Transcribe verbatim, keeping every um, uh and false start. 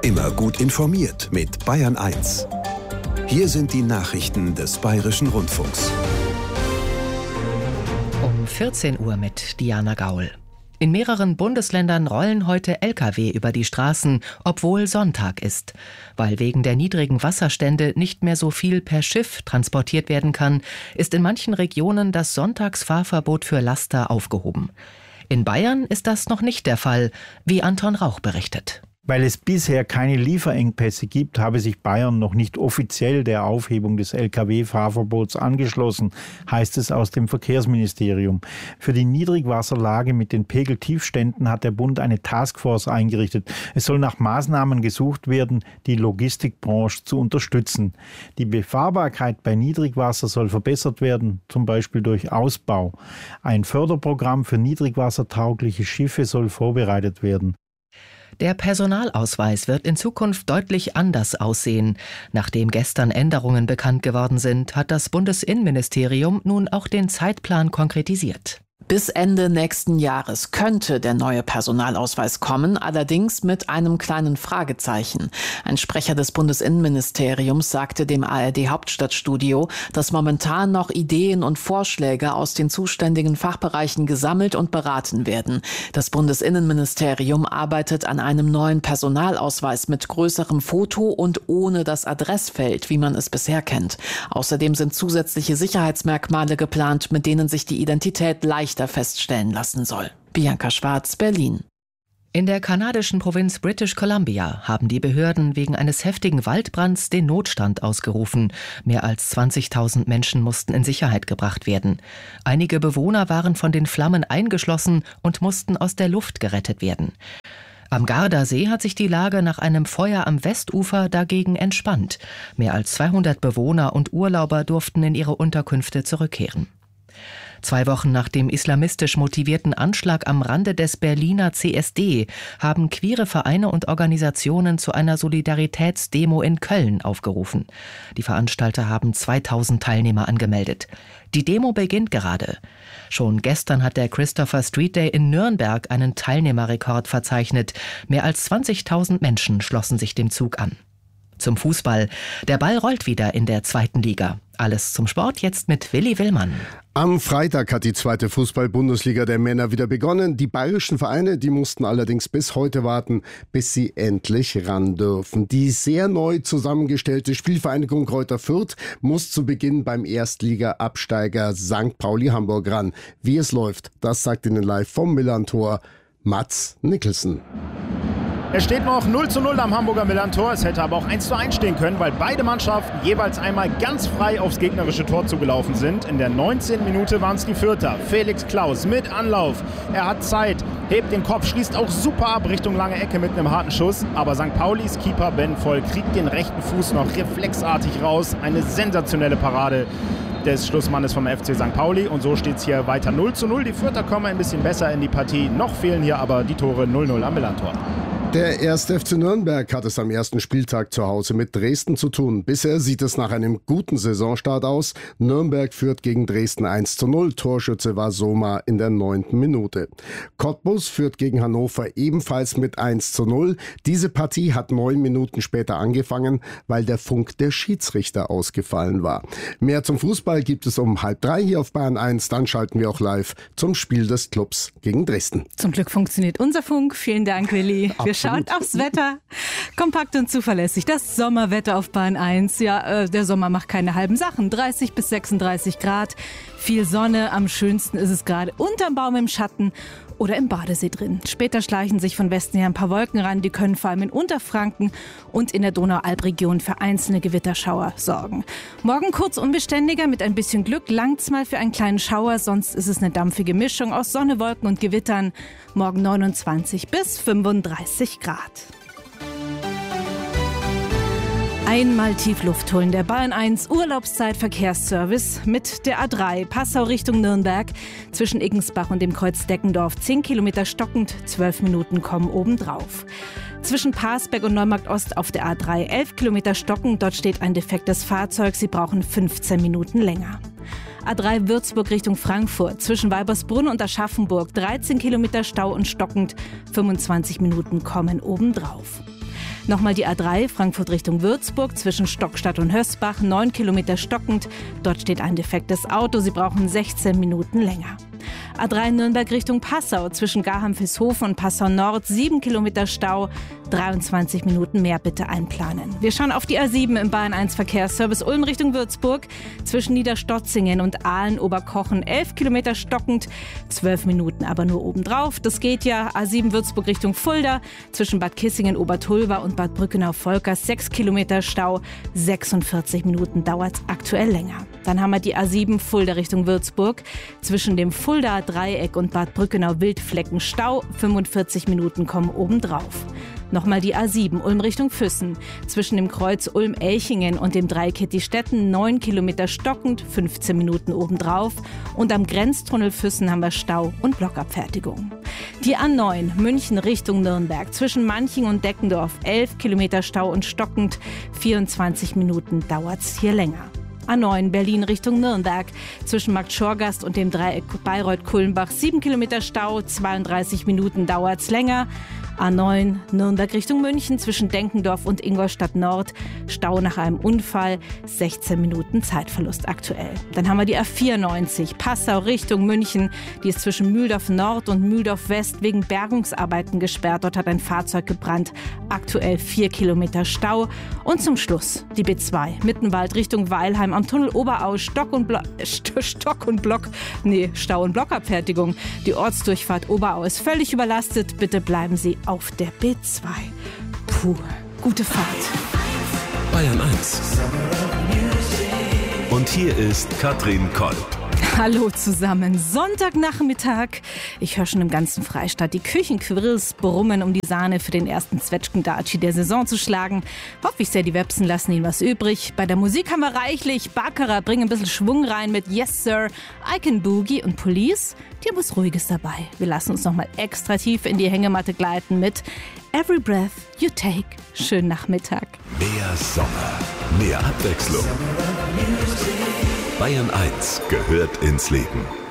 Immer gut informiert mit Bayern eins. Hier sind die Nachrichten des Bayerischen Rundfunks. Um vierzehn Uhr mit Diana Gaul. In mehreren Bundesländern rollen heute L K W über die Straßen, obwohl Sonntag ist. Weil wegen der niedrigen Wasserstände nicht mehr so viel per Schiff transportiert werden kann, ist in manchen Regionen das Sonntagsfahrverbot für Laster aufgehoben. In Bayern ist das noch nicht der Fall, wie Anton Rauch berichtet. Weil es bisher keine Lieferengpässe gibt, habe sich Bayern noch nicht offiziell der Aufhebung des L K W-Fahrverbots angeschlossen, heißt es aus dem Verkehrsministerium. Für die Niedrigwasserlage mit den Pegeltiefständen hat der Bund eine Taskforce eingerichtet. Es soll nach Maßnahmen gesucht werden, die Logistikbranche zu unterstützen. Die Befahrbarkeit bei Niedrigwasser soll verbessert werden, zum Beispiel durch Ausbau. Ein Förderprogramm für niedrigwassertaugliche Schiffe soll vorbereitet werden. Der Personalausweis wird in Zukunft deutlich anders aussehen. Nachdem gestern Änderungen bekannt geworden sind, hat das Bundesinnenministerium nun auch den Zeitplan konkretisiert. Bis Ende nächsten Jahres könnte der neue Personalausweis kommen, allerdings mit einem kleinen Fragezeichen. Ein Sprecher des Bundesinnenministeriums sagte dem A R D-Hauptstadtstudio, dass momentan noch Ideen und Vorschläge aus den zuständigen Fachbereichen gesammelt und beraten werden. Das Bundesinnenministerium arbeitet an einem neuen Personalausweis mit größerem Foto und ohne das Adressfeld, wie man es bisher kennt. Außerdem sind zusätzliche Sicherheitsmerkmale geplant, mit denen sich die Identität leichter feststellen lassen soll. Bianca Schwarz, Berlin. In der kanadischen Provinz British Columbia haben die Behörden wegen eines heftigen Waldbrands den Notstand ausgerufen. Mehr als zwanzigtausend Menschen mussten in Sicherheit gebracht werden. Einige Bewohner waren von den Flammen eingeschlossen und mussten aus der Luft gerettet werden. Am Gardasee hat sich die Lage nach einem Feuer am Westufer dagegen entspannt. Mehr als zweihundert Bewohner und Urlauber durften in ihre Unterkünfte zurückkehren. Zwei Wochen nach dem islamistisch motivierten Anschlag am Rande des Berliner C S D haben queere Vereine und Organisationen zu einer Solidaritätsdemo in Köln aufgerufen. Die Veranstalter haben zweitausend Teilnehmer angemeldet. Die Demo beginnt gerade. Schon gestern hat der Christopher Street Day in Nürnberg einen Teilnehmerrekord verzeichnet. Mehr als zwanzigtausend Menschen schlossen sich dem Zug an. Zum Fußball. Der Ball rollt wieder in der zweiten Liga. Alles zum Sport jetzt mit Willi Willmann. Am Freitag hat die zweite Fußball-Bundesliga der Männer wieder begonnen. Die bayerischen Vereine, die mussten allerdings bis heute warten, bis sie endlich ran dürfen. Die sehr neu zusammengestellte Spielvereinigung Greuther Fürth muss zu Beginn beim Erstliga-Absteiger Sankt Pauli Hamburg ran. Wie es läuft, das sagt Ihnen live vom Millerntor Mats Nicholson. Es steht noch null zu null am Hamburger Millerntor. Es hätte aber auch eins zu eins stehen können, weil beide Mannschaften jeweils einmal ganz frei aufs gegnerische Tor zugelaufen sind. In der neunzehnten Minute waren es die Fürther. Felix Klaus mit Anlauf. Er hat Zeit, hebt den Kopf, schließt auch super ab Richtung lange Ecke mit einem harten Schuss. Aber Sankt Paulis Keeper Ben Voll kriegt den rechten Fuß noch reflexartig raus. Eine sensationelle Parade des Schlussmannes vom F C Sankt Pauli. Und so steht es hier weiter null zu null. Die Fürther kommen ein bisschen besser in die Partie. Noch fehlen hier aber die Tore null null am Millerntor. Der erste F C Nürnberg hat es am ersten Spieltag zu Hause mit Dresden zu tun. Bisher sieht es nach einem guten Saisonstart aus. Nürnberg führt gegen Dresden eins zu null. Torschütze war Soma in der neunten Minute. Cottbus führt gegen Hannover ebenfalls mit eins zu null. Diese Partie hat neun Minuten später angefangen, weil der Funk der Schiedsrichter ausgefallen war. Mehr zum Fußball gibt es um halb drei hier auf Bayern eins. Dann schalten wir auch live zum Spiel des Clubs gegen Dresden. Zum Glück funktioniert unser Funk. Vielen Dank, Willi. Wir schaut aufs Wetter. Kompakt und zuverlässig. Das Sommerwetter auf Bayern eins. Ja, äh, der Sommer macht keine halben Sachen. dreißig bis sechsunddreißig Grad. Viel Sonne. Am schönsten ist es gerade unterm Baum im Schatten oder im Badesee drin. Später schleichen sich von Westen her ein paar Wolken ran. Die können vor allem in Unterfranken und in der Donaualbregion für einzelne Gewitterschauer sorgen. Morgen kurz unbeständiger. Mit ein bisschen Glück langt's mal für einen kleinen Schauer. Sonst ist es eine dampfige Mischung aus Sonne, Wolken und Gewittern. Morgen neunundzwanzig bis fünfunddreißig Grad. Einmal Tiefluft holen. Der Bayern eins Urlaubszeit-Verkehrsservice mit der A drei Passau Richtung Nürnberg zwischen Iggensbach und dem Kreuz Deckendorf. zehn Kilometer stockend, zwölf Minuten kommen obendrauf. Zwischen Parsberg und Neumarkt Ost auf der A drei elf Kilometer stockend. Dort steht ein defektes Fahrzeug. Sie brauchen fünfzehn Minuten länger. A drei Würzburg Richtung Frankfurt. Zwischen Weibersbrunn und Aschaffenburg dreizehn Kilometer Stau und stockend. fünfundzwanzig Minuten kommen obendrauf. Nochmal die A drei Frankfurt Richtung Würzburg zwischen Stockstadt und Hösbach, neun Kilometer stockend. Dort steht ein defektes Auto, Sie brauchen sechzehn Minuten länger. A drei Nürnberg Richtung Passau zwischen Garham-Vilshofen und Passau Nord, sieben Kilometer Stau, dreiundzwanzig Minuten mehr bitte einplanen. Wir schauen auf die A sieben im Bayern eins Verkehrsservice Ulm Richtung Würzburg zwischen Niederstotzingen und Aalen-Oberkochen, elf Kilometer stockend, zwölf Minuten aber nur obendrauf. Das geht ja. A sieben Würzburg Richtung Fulda zwischen Bad Kissingen, Obertulva und Bad Brückenau-Volkers, sechs Kilometer Stau, sechsundvierzig Minuten dauert es aktuell länger. Dann haben wir die A sieben Fulda Richtung Würzburg zwischen dem Fulda Dreieck und Bad Brückenau-Wildflecken Stau, fünfundvierzig Minuten kommen obendrauf. Nochmal die A sieben Ulm Richtung Füssen zwischen dem Kreuz Ulm-Elchingen und dem Dreieck Hettistetten, neun Kilometer stockend, fünfzehn Minuten obendrauf. Und am Grenztunnel Füssen haben wir Stau und Blockabfertigung. Die A neun München Richtung Nürnberg zwischen Manching und Deckendorf, elf Kilometer Stau und stockend, vierundzwanzig Minuten dauert's hier länger. A neun Berlin Richtung Nürnberg zwischen Markt Schorgast und dem Dreieck Bayreuth-Kulmbach, sieben Kilometer Stau, zweiunddreißig Minuten dauert's länger. A neun Nürnberg Richtung München zwischen Denkendorf und Ingolstadt Nord, Stau nach einem Unfall, sechzehn Minuten Zeitverlust aktuell. Dann haben wir die A vierundneunzig Passau Richtung München, die ist zwischen Mühldorf Nord und Mühldorf West wegen Bergungsarbeiten gesperrt. Dort hat ein Fahrzeug gebrannt, aktuell vier Kilometer Stau. Und zum Schluss die B zwei Mittenwald Richtung Weilheim am Tunnel Oberau, Stock und, Blo- St- Stock und Block, nee, Stau- und Blockabfertigung. Die Ortsdurchfahrt Oberau ist völlig überlastet, bitte bleiben Sie auf der B zwei. Puh, gute Fahrt. Bayern eins. Und hier ist Katrin Kolb. Hallo zusammen, Sonntagnachmittag. Ich höre schon im ganzen Freistaat die Küchenquirls brummen, um die Sahne für den ersten Zwetschgendatschi der Saison zu schlagen. Hoffe ich sehr, die Websen lassen ihnen was übrig. Bei der Musik haben wir reichlich. Baccarat bringen ein bisschen Schwung rein mit Yes Sir, I Can Boogie und Police. Die haben was Ruhiges dabei. Wir lassen uns nochmal extra tief in die Hängematte gleiten mit Every Breath You Take. Schönen Nachmittag. Mehr Sommer, mehr Abwechslung. Bayern eins gehört ins Leben.